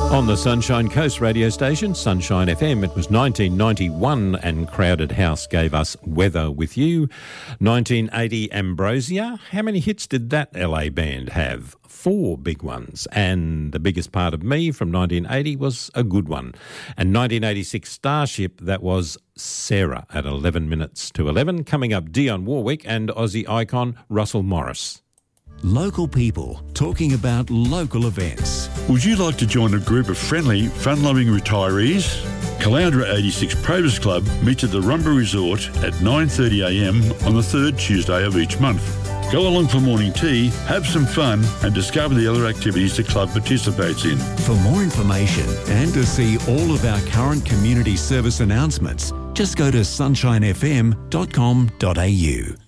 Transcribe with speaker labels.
Speaker 1: On the Sunshine Coast radio station, Sunshine FM, it was 1991 and Crowded House gave us Weather With You. 1980 Ambrosia. How many hits did that LA band have? 4 big ones. And The Biggest Part of Me from 1980 was a good one. And 1986 Starship, that was Sarah at 11 minutes to 11. Coming up, Dionne Warwick and Aussie icon Russell Morris.
Speaker 2: Local people talking about local events.
Speaker 3: Would you like to join a group of friendly, fun-loving retirees? Caloundra 86 Probus Club meets at the Rumba Resort at 9:30am on the third Tuesday of each month. Go along for morning tea, have some fun and discover the other activities the club participates in.
Speaker 2: For more information and to see all of our current community service announcements, just go to sunshinefm.com.au.